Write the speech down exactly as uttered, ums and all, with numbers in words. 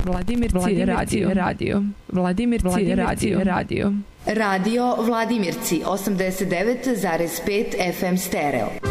Vladimirci radio, radio. Vladimirci radio, radio. Radio Vladimirci osamdeset devet zarez pet F M stereo.